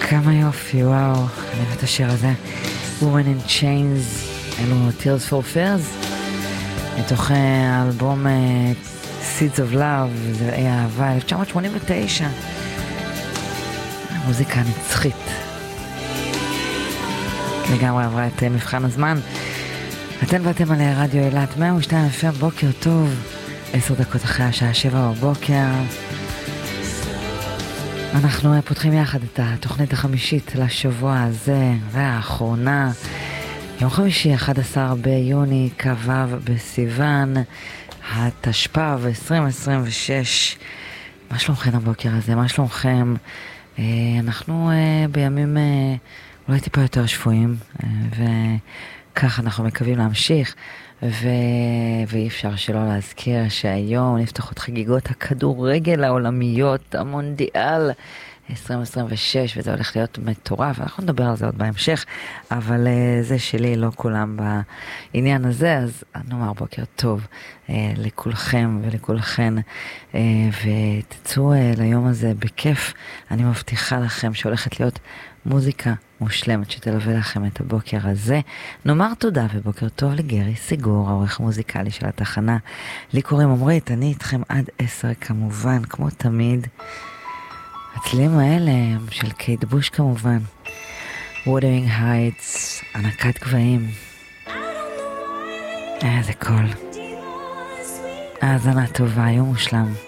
כמה יופי, וואו, אני אוהבת את השיר הזה. Woman in Chains, אלו Tears for Fears, מתוך האלבום Seeds of Love, זרעי אהבה, 1989. המוזיקה הנצחית. לגמרי עברה את מבחן הזמן. אתן ואתם על רדיו אילת, 102 FM, בוקר טוב. 10 דקות אחרי השעה 7 בבוקר. אנחנו פותחים יחד את התוכנית החמישית לשבוע הזה והאחרונה. יום חמישי, 11 ביוני, כ"ו בסיוון, התשפ"ב 2026. מה שלומכם הבוקר הזה? מה שלומכם? אנחנו בימים אולי טיפה יותר שפויים, וכך אנחנו מקווים להמשיך, ואי אפשר שלא להזכיר שהיום נפתחות חגיגות הכדורגל העולמיות, המונדיאל 2026, וזה הולך להיות מטורף. אנחנו נדבר על זה עוד בהמשך, אבל זה שלי, לא כולם בעניין הזה, אז נאמר בוקר טוב לכולכם ולכולכן, ותצאו ליום הזה בכיף. אני מבטיחה לכם שהולכת להיות מוזיקה מושלמת שתלווה לכם את הבוקר הזה. נאמר תודה ובוקר טוב לגרי סיגור, העורך המוזיקלי של התחנה. לי קוראים עמרית, אני איתכם עד 10 כמובן, כמו תמיד. הצלילים האלה הם של קייט בוש כמובן. Wuthering Heights, ענקת גבהים. איזה קול. האזנה טובה, יום מושלם.